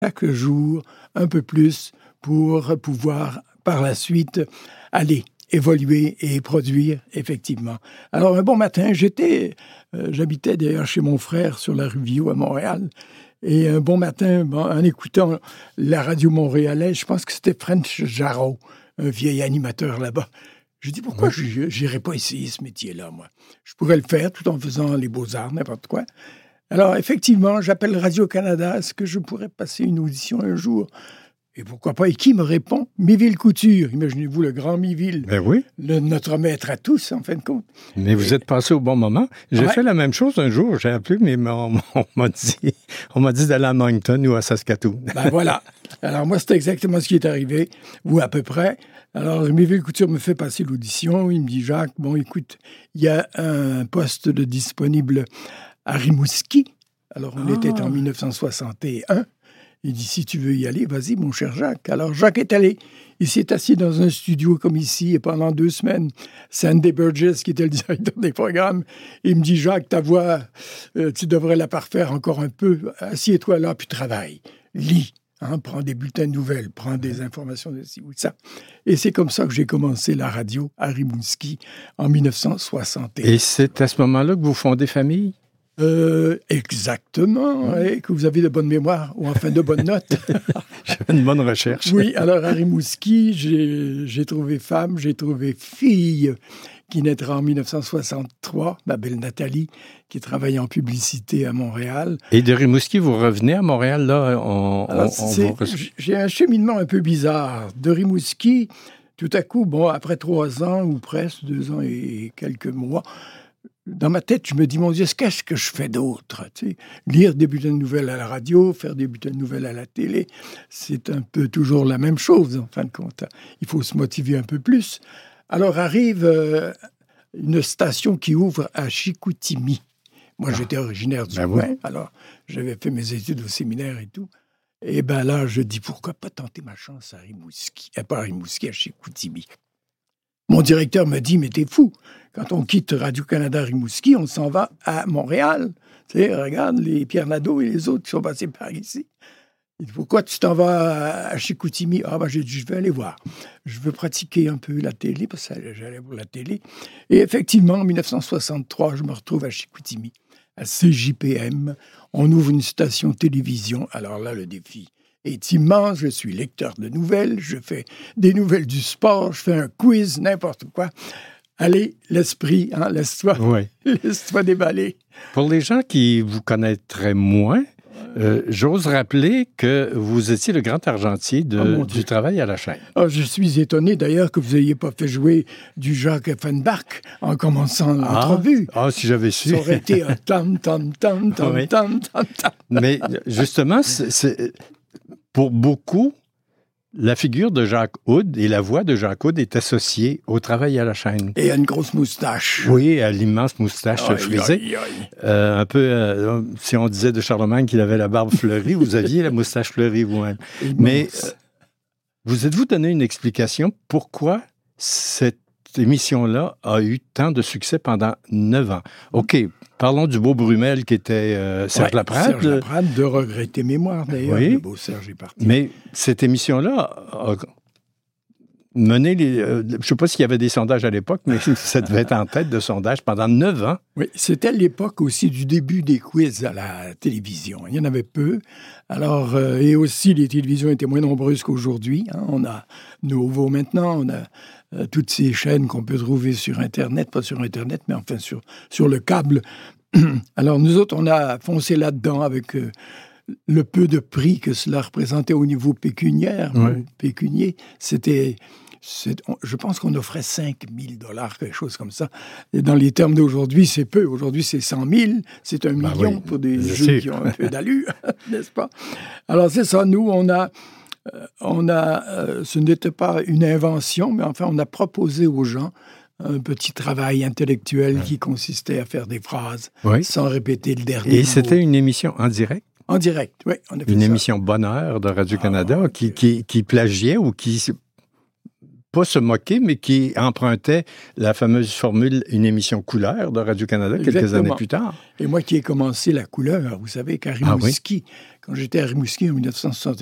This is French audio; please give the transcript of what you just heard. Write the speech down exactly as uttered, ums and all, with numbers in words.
chaque jour un peu plus pour pouvoir par la suite aller évoluer et produire, effectivement. Alors, un bon matin, j'étais, euh, j'habitais d'ailleurs chez mon frère sur la rue Viau à Montréal, et un bon matin, bon, en écoutant la radio montréalaise, je pense que c'était French Jarreau, un vieil animateur là-bas. Je dis, pourquoi je n'irais pas essayer ce métier-là, moi? Je pourrais le faire tout en faisant les beaux-arts, n'importe quoi. Alors, effectivement, j'appelle Radio-Canada. Est-ce que je pourrais passer une audition un jour? Et pourquoi pas? Et qui me répond? Miville Couture. Imaginez-vous le grand Miville. Ben oui. Le, notre maître à tous, en fin de compte. Mais vous et... êtes passé au bon moment. J'ai ouais. fait la même chose un jour. J'ai appelé, mais on, on m'a dit, on m'a dit d'aller à Moncton ou à Saskatoon. Ben voilà. Alors moi, c'est exactement ce qui est arrivé, ou à peu près. Alors, Miville Couture me fait passer l'audition. Il me dit, Jacques, bon, écoute, il y a un poste de disponible à Rimouski. Alors, on ah. était en dix-neuf cent soixante et un. Il dit, si tu veux y aller, vas-y, mon cher Jacques. Alors, Jacques est allé. Il s'est assis dans un studio comme ici, et pendant deux semaines, Sandy Burgess, qui était le directeur des programmes, il me dit, Jacques, ta voix, euh, tu devrais la parfaire encore un peu. Assieds-toi là, puis travaille. Lis. Hein, prends des bulletins de nouvelles, prends des informations de ci ou de ça. Et c'est comme ça que j'ai commencé la radio à Rimouski en dix-neuf cent soixante et un. Et c'est à ce moment-là que vous fondez famille? Euh, exactement, mmh. et que vous avez de bonnes mémoires, ou enfin de bonnes notes. J'ai fait une bonne recherche. Oui, alors à Rimouski, j'ai, j'ai trouvé femme, j'ai trouvé fille, qui naîtra en dix-neuf cent soixante-trois, ma belle Nathalie, qui travaille en publicité à Montréal. Et de Rimouski, vous revenez à Montréal, là? On, alors, on, on vous... J'ai un cheminement un peu bizarre. De Rimouski, tout à coup, bon, après trois ans, ou presque deux ans et quelques mois, dans ma tête, je me dis, mon Dieu, qu'est-ce que je fais d'autre? Tu sais, lire des bulletins de nouvelles à la radio, faire des bulletins de nouvelles à la télé, c'est un peu toujours la même chose, en fin de compte. Il faut se motiver un peu plus. Alors arrive euh, une station qui ouvre à Chicoutimi. Moi, ah. j'étais originaire du ben coin, oui. Alors j'avais fait mes études au séminaire et tout. Et bien là, je dis, pourquoi pas tenter ma chance à Rimouski, à pas à Rimouski, à Chicoutimi. Mon directeur me dit, mais t'es fou. Quand on quitte Radio-Canada Rimouski, on s'en va à Montréal. Tu sais, regarde les Pierre Nadeau et les autres qui sont passés par ici. Il dit, pourquoi tu t'en vas à Chicoutimi? Ah ben, j'ai dit, je vais aller voir. Je veux pratiquer un peu la télé, parce que j'allais pour la télé. Et effectivement, en dix-neuf cent soixante-trois, je me retrouve à Chicoutimi, à C J P M. On ouvre une station télévision. Alors là, le défi est immense. Je suis lecteur de nouvelles, je fais des nouvelles du sport, je fais un quiz, n'importe quoi. Allez, l'esprit, hein, laisse-toi, oui. laisse-toi déballer. Pour les gens qui vous connaîtraient moins, euh, j'ose rappeler que vous étiez le grand argentier de, oh, du travail à la chaîne. Oh, je suis étonné d'ailleurs que vous n'ayez pas fait jouer du Jacques Offenbach en commençant l'entrevue. Ah, ah, si j'avais su. Ça aurait été un tam, tam, tam, tam, oui. tam, tam, tam. Mais justement, c'est, c'est, pour beaucoup, la figure de Jacques Hood et la voix de Jacques Hood est associée au travail à la chaîne. Et à une grosse moustache. Oui, à l'immense moustache aïe, frisée. Aïe, aïe. Euh, un peu, euh, si on disait de Charlemagne qu'il avait la barbe fleurie, vous aviez la moustache fleurie vous-même. Mais euh, vous êtes-vous donné une explication pourquoi cette émission-là a eu tant de succès pendant neuf ans? OK, parlons du beau Brumel qui était euh, Serge ouais, Laprade. Serge Laprade, de regretter mémoire d'ailleurs. Oui, le beau Serge est parti. Mais cette émission-là a mené les... Euh, je ne sais pas s'il y avait des sondages à l'époque, mais ça devait être en tête de sondages pendant neuf ans. Oui, c'était l'époque aussi du début des quiz à la télévision. Il y en avait peu. Alors, euh, et aussi, les télévisions étaient moins nombreuses qu'aujourd'hui. Hein. On a Nouveau maintenant, on a euh, toutes ces chaînes qu'on peut trouver sur Internet, pas sur Internet, mais enfin sur, sur le câble. Alors, nous autres, on a foncé là-dedans avec euh, le peu de prix que cela représentait au niveau pécuniaire. Oui. Pécunier, c'était... C'est, on, je pense qu'on offrait cinq mille dollars, quelque chose comme ça. Et dans les termes d'aujourd'hui, c'est peu. Aujourd'hui, c'est cent mille. C'est un ben million oui, pour des jeux sais. qui ont un peu d'allure, n'est-ce pas? Alors, c'est ça. Nous, on a... Euh, on a euh, ce n'était pas une invention, mais enfin, on a proposé aux gens un petit travail intellectuel oui. qui consistait à faire des phrases oui. sans répéter le dernier Et mot. C'était une émission en direct? En direct, oui. On a fait une ça. émission Bonheur de Radio-Canada ah, qui, qui, qui plagiait ou qui... pas se moquer, mais qui empruntait la fameuse formule « une émission couleur » de Radio-Canada quelques Exactement. années plus tard. Et moi qui ai commencé la couleur, vous savez, qu'à Rimouski, ah oui? Quand j'étais à Rimouski en mille neuf cent soixante